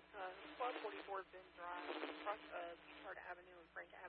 1244 Bend Drive, across Butard Avenue and Frank